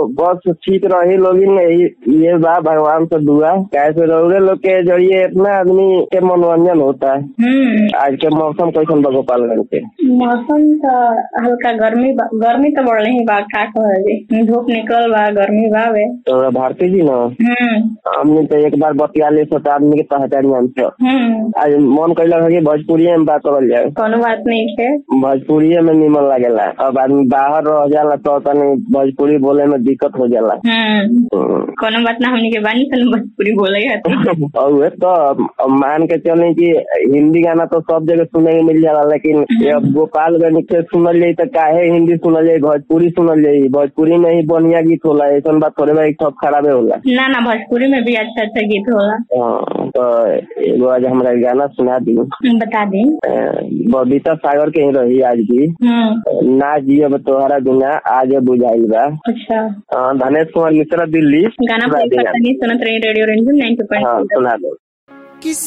बस ठीक रही लोग, ये बा भगवान से दुआ। कैसे रहोगे लोग के जरिए इतना आदमी के मनोरंजन होता है। आज के मौसम कैसन बा गोपालगंज के? मौसम तो हल्का गर्मी तो बढ़ रही बा, का कहे धूप निकल बा, गर्मी बावे। तो भारती जी ना हमने तो एक बार बतियाले सोचा आदमी के पहचानी हमसे। आज मन कैलक है कि भोजपुरी में बात करल जाए। कोनो बात नहीं है, भोजपुरी में निमन लगेला। अब आदमी बाहर रह जाला तो तनी भोजपुरी बोले में दिक्कत हो जाला। कोनो बात ना, हमनी के बानी सन भोजपुरी बोले है तो मान के चले कि हिंदी गाना तो सब जगह सुने के मिल जाला, लेकिन अब गोपालगंज से सुनल जाये तो काहे हिंदी सुनल जाये, भोजपुरी सुनल जाये। भोजपुरी में ही बढ़िया गीत होला, ऐसा बात थोड़े भाई सब खराबे होला ना भोजपुरी में भी अच्छा अच्छा गीत होला। तो एगो आज हमारा गाना सुना दी, बता दी। बबीता सागर के ही रही आज भी। ना जियब तोहरा बिना आज बुझाइल बा। अच्छा, धनेश कुमार मिश्रा दिल्ली। गाना सुनत रही रेडियो रंजन 90.4। सुना दो।